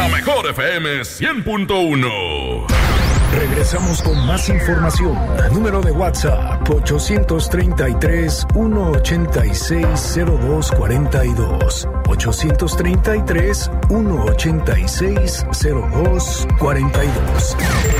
La mejor FM 100.1. Regresamos con más información. Número de WhatsApp 833-186-0242. 833-186-0242.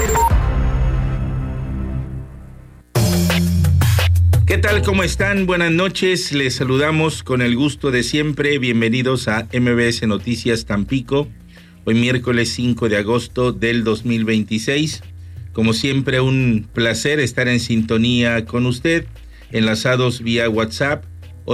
¿Qué tal? ¿Cómo están? Buenas noches. Les saludamos con el gusto de siempre. Bienvenidos a MBS Noticias Tampico. Hoy miércoles 5 de agosto del 2026. Como siempre, un placer estar en sintonía con usted, enlazados vía WhatsApp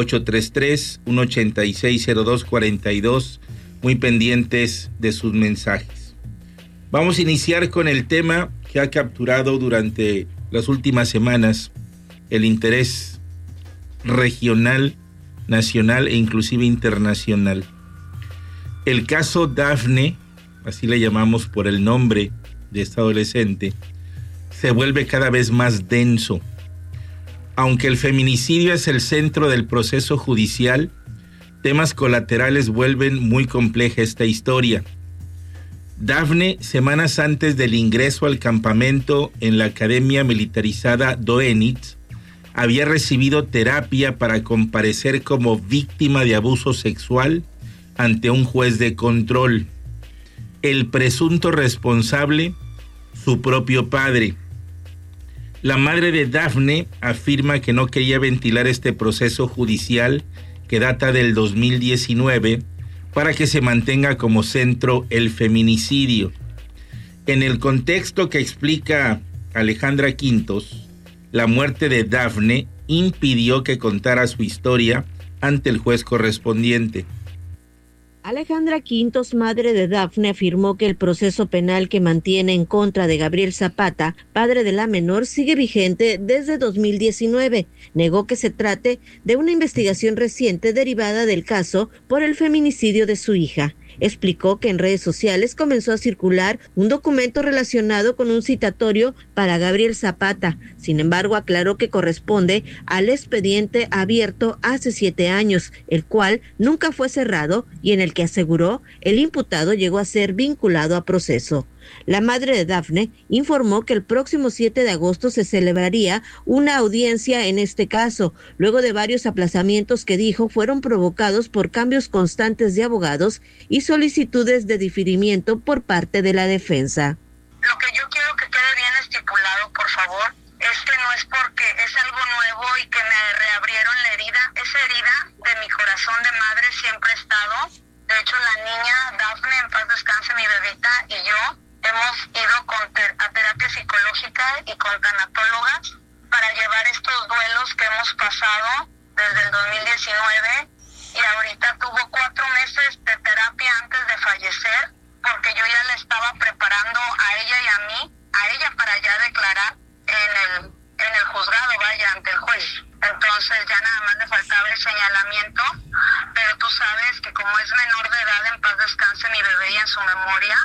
833-186-0242, muy pendientes de sus mensajes. Vamos a iniciar con el tema que ha capturado durante las últimas semanas el interés regional, nacional e inclusive internacional. El caso Dafne, así le llamamos por el nombre de esta adolescente, se vuelve cada vez más denso. Aunque el feminicidio es el centro del proceso judicial, temas colaterales vuelven muy compleja esta historia. Dafne, semanas antes del ingreso al campamento en la academia militarizada Doenitz, había recibido terapia para comparecer como víctima de abuso sexual ante un juez de control. El presunto responsable, su propio padre. La madre de Dafne afirma que no quería ventilar este proceso judicial que data del 2019 para que se mantenga como centro el feminicidio. En el contexto que explica Alejandra Quintos, la muerte de Dafne impidió que contara su historia ante el juez correspondiente. Alejandra Quintos, madre de Dafne, afirmó que el proceso penal que mantiene en contra de Gabriel Zapata, padre de la menor, sigue vigente desde 2019. Negó que se trate de una investigación reciente derivada del caso por el feminicidio de su hija. Explicó que en redes sociales comenzó a circular un documento relacionado con un citatorio para Gabriel Zapata. Sin embargo, aclaró que corresponde al expediente abierto hace 7 años, el cual nunca fue cerrado y en el que aseguró el imputado llegó a ser vinculado a proceso. La madre de Dafne informó que el próximo 7 de agosto se celebraría una audiencia en este caso, luego de varios aplazamientos que dijo fueron provocados por cambios constantes de abogados y solicitudes de diferimiento por parte de la defensa. Lo que yo quiero que quede bien estipulado, por favor, es que no es porque es algo nuevo y que me reabrieron la herida. Esa herida de mi corazón de madre siempre ha estado. De hecho, la niña Dafne, en paz descanse, mi bebita, y yo hemos ido a terapia psicológica y con tanatólogas para llevar estos duelos que hemos pasado desde el 2019, y ahorita tuvo 4 meses de terapia antes de fallecer, porque yo ya la estaba preparando a ella y a mí, a ella para ya declarar en el juzgado, ante el juez. Entonces ya nada más le faltaba el señalamiento, pero tú sabes que como es menor de edad, en paz descanse mi bebé, y en su memoria,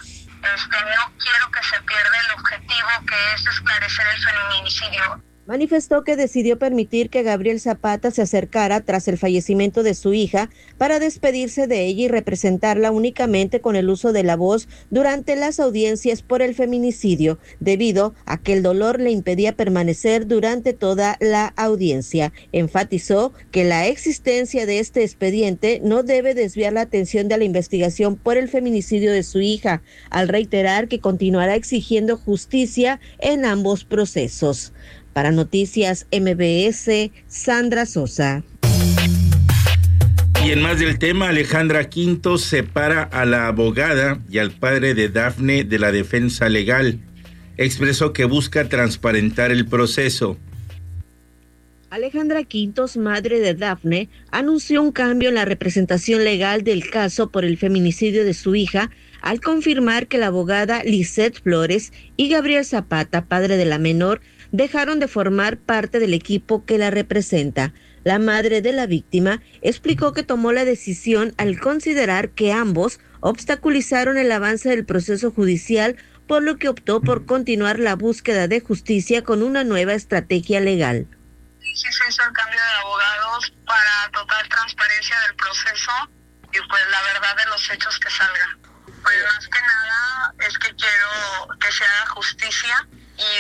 no quiero que se pierda el objetivo, que es esclarecer el feminicidio. Manifestó que decidió permitir que Gabriel Zapata se acercara tras el fallecimiento de su hija para despedirse de ella y representarla únicamente con el uso de la voz durante las audiencias por el feminicidio, debido a que el dolor le impedía permanecer durante toda la audiencia. Enfatizó que la existencia de este expediente no debe desviar la atención de la investigación por el feminicidio de su hija, al reiterar que continuará exigiendo justicia en ambos procesos. Para Noticias MBS, Sandra Sosa. Y en más del tema, Alejandra Quintos separa a la abogada y al padre de Dafne de la defensa legal. Expresó que busca transparentar el proceso. Alejandra Quintos, madre de Dafne, anunció un cambio en la representación legal del caso por el feminicidio de su hija, al confirmar que la abogada Lisette Flores y Gabriel Zapata, padre de la menor, dejaron de formar parte del equipo que la representa. La madre de la víctima explicó que tomó la decisión al considerar que ambos obstaculizaron el avance del proceso judicial, por lo que optó por continuar la búsqueda de justicia con una nueva estrategia legal. Sí se hizo el cambio de abogados para total transparencia del proceso y pues la verdad de los hechos que salga. Pues más que nada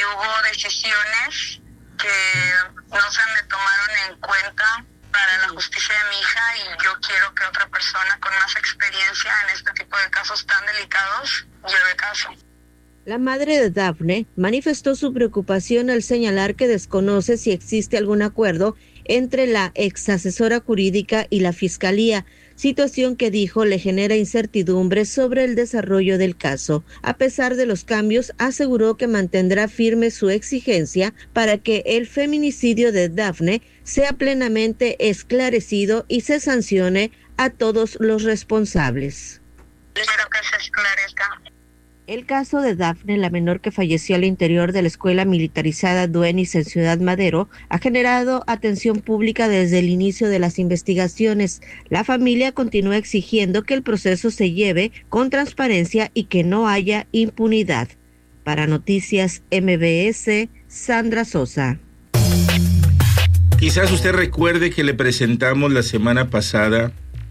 hubo decisiones que no se me tomaron en cuenta para la justicia de mi hija, y yo quiero que otra persona con más experiencia en este tipo de casos tan delicados lleve caso. La madre de Dafne manifestó su preocupación al señalar que desconoce si existe algún acuerdo entre la ex asesora jurídica y la fiscalía, situación que dijo le genera incertidumbre sobre el desarrollo del caso. A pesar de los cambios, aseguró que mantendrá firme su exigencia para que el feminicidio de Dafne sea plenamente esclarecido y se sancione a todos los responsables. Espero que se esclarezca. El caso de Dafne, la menor que falleció al interior de la escuela militarizada Duenis en Ciudad Madero, ha generado atención pública desde el inicio de las investigaciones. La familia continúa exigiendo que el proceso se lleve con transparencia y que no haya impunidad. Para Noticias MBS, Sandra Sosa. Quizás usted recuerde que le presentamos la semana pasada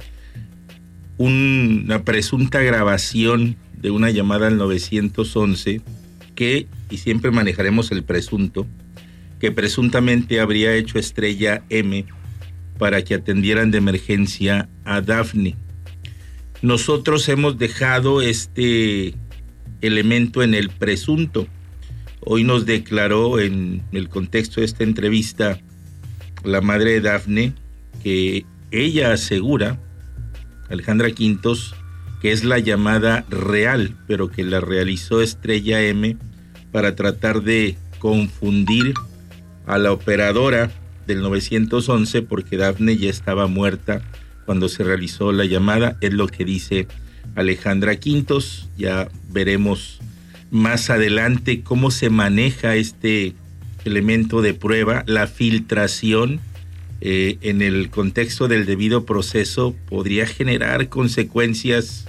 una presunta grabación de una llamada al 911 que, y siempre manejaremos el presunto, que presuntamente habría hecho Estrella M para que atendieran de emergencia a Dafne. Nosotros hemos dejado este elemento en el presunto. Hoy nos declaró en el contexto de esta entrevista la madre de Dafne que ella asegura, Alejandra Quintos, que es la llamada real, pero que la realizó Estrella M para tratar de confundir a la operadora del 911 porque Dafne ya estaba muerta cuando se realizó la llamada. Es lo que dice Alejandra Quintos. Ya veremos más adelante cómo se maneja este elemento de prueba. La filtración en el contexto del debido proceso podría generar consecuencias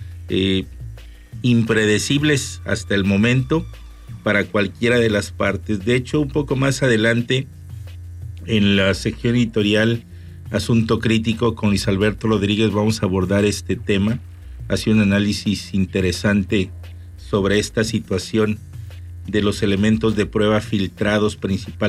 impredecibles hasta el momento para cualquiera de las partes. De hecho, un poco más adelante en la sección editorial Asunto Crítico con Luis Alberto Rodríguez vamos a abordar este tema. Hace un análisis interesante sobre esta situación de los elementos de prueba filtrados principalmente